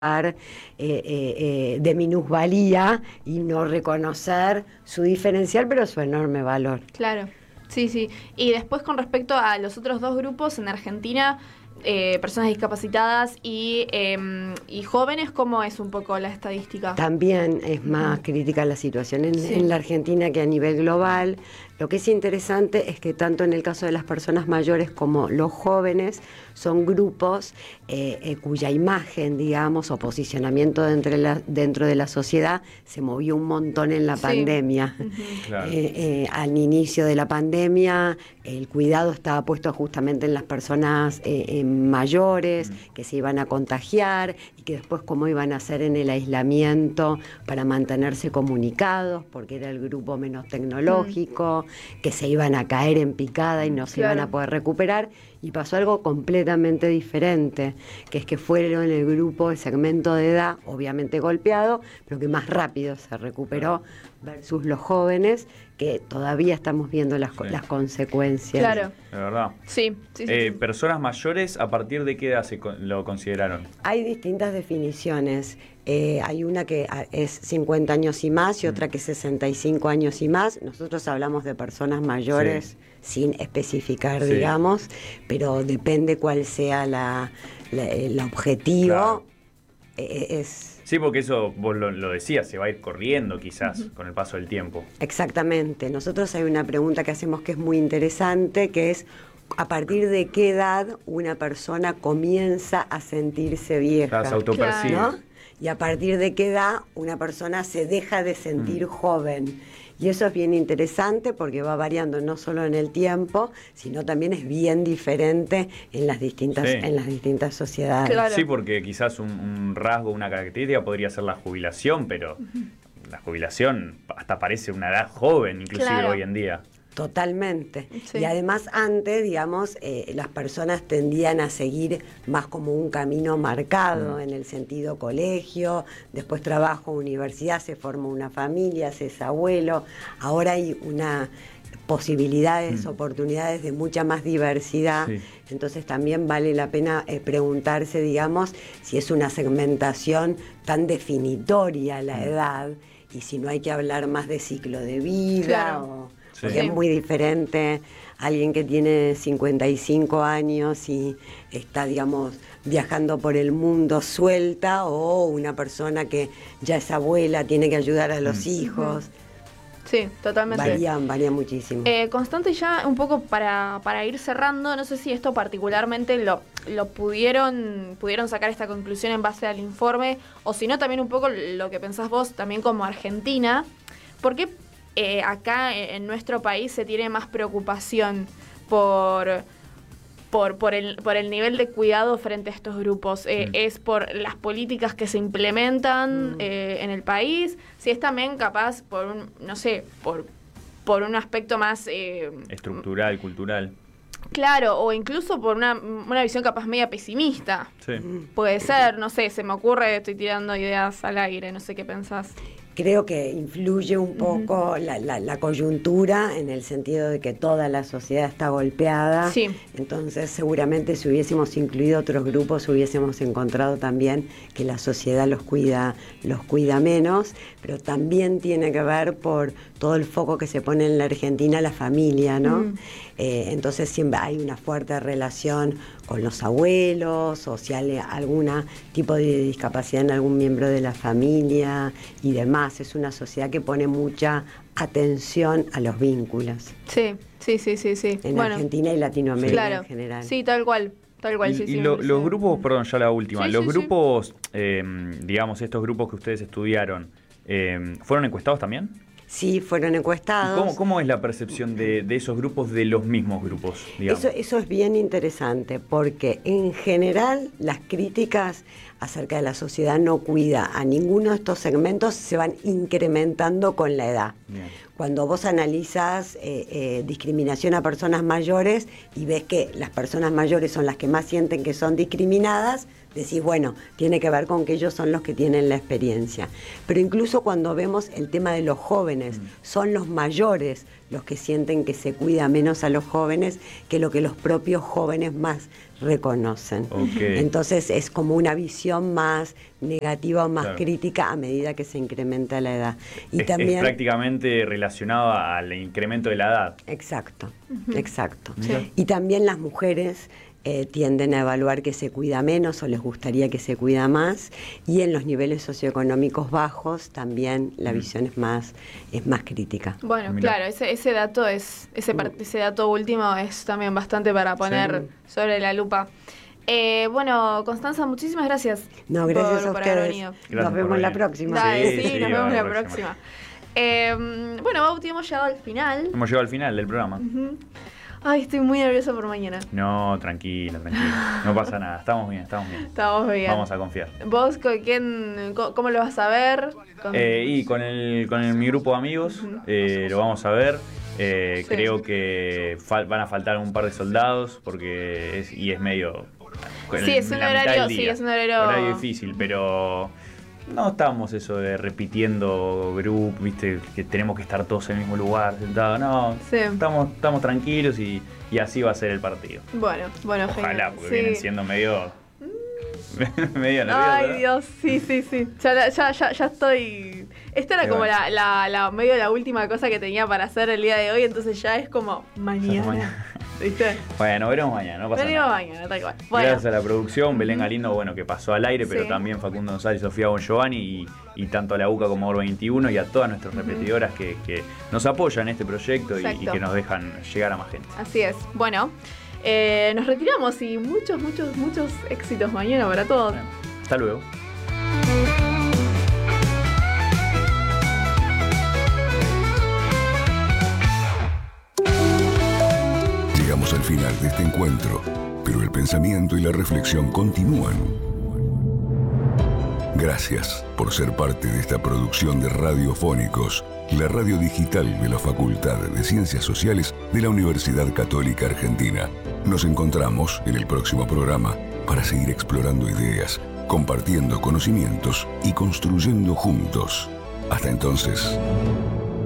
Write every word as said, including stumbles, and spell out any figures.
eh, eh, eh, de minusvalía y no reconocer su diferencial, pero su enorme valor. Claro, sí, sí. Y después con respecto a los otros dos grupos, en Argentina, eh, personas discapacitadas y, eh, y jóvenes, ¿cómo es un poco la estadística? También es más uh-huh. crítica la situación en, sí. en la Argentina que a nivel global. Lo que es interesante es que tanto en el caso de las personas mayores como los jóvenes son grupos eh, eh, cuya imagen, digamos, o posicionamiento dentro de, la, dentro de la sociedad se movió un montón en la sí. pandemia. Uh-huh. Claro. eh, eh, al inicio de la pandemia el cuidado estaba puesto justamente en las personas eh, eh, mayores uh-huh. que se iban a contagiar y que después cómo iban a hacer en el aislamiento para mantenerse comunicados, porque era el grupo menos tecnológico. Uh-huh. que se iban a caer en picada y no se claro. iban a poder recuperar, y pasó algo completamente diferente, que es que fueron el grupo, el segmento de edad, obviamente golpeado, pero que más rápido se recuperó, versus los jóvenes, que todavía estamos viendo las, sí. las consecuencias. Claro. De verdad. Sí. sí, sí, eh, sí. Personas mayores, ¿a partir de qué edad se lo consideraron? Hay distintas definiciones. Eh, hay una que es cincuenta años y más y otra que es sesenta y cinco años y más. Nosotros hablamos de personas mayores sí. sin especificar, sí. digamos, pero depende cuál sea la, la, el objetivo. Claro. Eh, es Sí, porque eso vos lo, lo decías, se va a ir corriendo quizás uh-huh. con el paso del tiempo. Exactamente. Nosotros hay una pregunta que hacemos que es muy interesante, que es ¿a partir de qué edad una persona comienza a sentirse vieja? Claro, se autopercibe. ¿No? Y a partir de qué edad una persona se deja de sentir mm. joven. Y eso es bien interesante porque va variando no solo en el tiempo, sino también es bien diferente en las distintas, sí. en las distintas sociedades. Claro. Sí, porque quizás un, un rasgo, una característica podría ser la jubilación, pero uh-huh. la jubilación hasta parece una edad joven, inclusive claro. hoy en día. Totalmente. Sí. Y además antes, digamos, eh, las personas tendían a seguir más como un camino marcado, mm. en el sentido colegio, después trabajo, universidad, se forma una familia, se es abuelo. Ahora hay una posibilidades, mm. oportunidades de mucha más diversidad. Sí. Entonces también vale la pena eh, preguntarse, digamos, si es una segmentación tan definitoria la mm. edad y si no hay que hablar más de ciclo de vida claro. o... Porque sí. es muy diferente alguien que tiene cincuenta y cinco años y está, digamos, viajando por el mundo suelta, o una persona que ya es abuela, tiene que ayudar a los mm. hijos. Sí, totalmente. Varían, varían muchísimo. Eh, Constante, ya un poco para, para ir cerrando, no sé si esto particularmente lo, lo pudieron, pudieron sacar esta conclusión en base al informe, o si no también un poco lo que pensás vos también como Argentina. ¿Por qué Eh, acá en nuestro país se tiene más preocupación por, por, por, el, por el nivel de cuidado frente a estos grupos? Eh, mm. ¿Es por las políticas que se implementan mm. eh, en el país? Si es también capaz por un, no sé, por, por un aspecto más... Eh, estructural, cultural. Claro, o incluso por una, una visión capaz media pesimista. Sí. Puede ser, no sé, se me ocurre, estoy tirando ideas al aire, no sé qué pensás. Creo que influye un poco uh-huh. la, la, la coyuntura, en el sentido de que toda la sociedad está golpeada. Sí. Entonces, seguramente si hubiésemos incluido otros grupos, hubiésemos encontrado también que la sociedad los cuida, los cuida menos, pero también tiene que ver por todo el foco que se pone en la Argentina la familia, ¿no? Uh-huh. Eh, entonces siempre hay una fuerte relación con los abuelos, o si hay algún tipo de discapacidad en algún miembro de la familia y demás. Es una sociedad que pone mucha atención a los vínculos. Sí, sí, sí, sí, sí. En bueno, Argentina y Latinoamérica sí. claro. en general. Sí, tal cual. Tal cual, y sí, y sí, lo, sí. los grupos, perdón, ya la última, sí, los sí, grupos, sí. Eh, digamos, estos grupos que ustedes estudiaron, eh, ¿fueron encuestados también? Sí, fueron encuestados. ¿Cómo, cómo es la percepción de, de esos grupos de los mismos grupos, digamos? Eso, eso es bien interesante, porque en general las críticas acerca de la sociedad no cuida a ninguno de estos segmentos, se van incrementando con la edad. Bien. Cuando vos analizás eh, eh, discriminación a personas mayores y ves que las personas mayores son las que más sienten que son discriminadas, decís, bueno, tiene que ver con que ellos son los que tienen la experiencia. Pero incluso cuando vemos el tema de los jóvenes, mm. son los mayores los que sienten que se cuida menos a los jóvenes que lo que los propios jóvenes más reconocen. Okay. Entonces es como una visión más negativa o más claro. crítica a medida que se incrementa la edad. Y es, también, es prácticamente relacionado al incremento de la edad. Exacto, uh-huh. exacto. Sí. Y también las mujeres eh, tienden a evaluar que se cuida menos o les gustaría que se cuida más, y en los niveles socioeconómicos bajos también la visión es más es más crítica. Bueno, Mirá. claro, ese ese dato es ese ese dato último es también bastante para poner sí. sobre la lupa. Eh, bueno, Constanza, muchísimas gracias. No, gracias por, a ustedes. Gracias nos vemos la próxima. Dale, sí, sí, sí, nos vemos la próxima. próxima. Eh, bueno, Bauti, hemos llegado al final. Hemos llegado al final del programa. Uh-huh. Ay, estoy muy nerviosa por mañana. No, tranquila, tranquila. No pasa nada. Estamos bien, estamos bien. Estamos bien. Vamos a confiar. ¿Vos con quién, cómo lo vas a ver? Con... Eh, y con el con el, mi grupo de amigos uh-huh. eh, lo vamos a ver. Eh, sí. Creo que fal- van a faltar un par de soldados porque es y es medio... Sí, es un horario, sí, es un horario... horario difícil, pero... No estamos eso de repitiendo grupo, viste, que tenemos que estar todos en el mismo lugar, sentados. No, sí. estamos, estamos tranquilos y, y así va a ser el partido. Bueno, bueno, ojalá, genial. porque sí. vienen siendo medio... medio nerviosos. Ay, ¿no? Dios, sí, sí, sí. Ya, ya, ya, ya estoy... Esta era y como bueno. la, la, la medio la última cosa que tenía para hacer el día de hoy, entonces ya es como mañana. mañana. ¿Viste? Bueno, veremos mañana, no pasa veremos nada. mañana, tal cual. Bueno. Gracias a la producción, Belén Galindo, bueno, que pasó al aire, pero sí. también Facundo González, Sofía Bongiovanni y, y tanto a la UCA como a Oro veintiuno y a todas nuestras uh-huh. repetidoras que, que nos apoyan en este proyecto y, y que nos dejan llegar a más gente. Así es. Bueno, eh, nos retiramos y muchos, muchos, muchos éxitos mañana para todos. Bueno, hasta luego. Llegamos al final de este encuentro, pero el pensamiento y la reflexión continúan. Gracias por ser parte de esta producción de Radiofónicos, la radio digital de la Facultad de Ciencias Sociales de la Universidad Católica Argentina. Nos encontramos en el próximo programa para seguir explorando ideas, compartiendo conocimientos y construyendo juntos. Hasta entonces.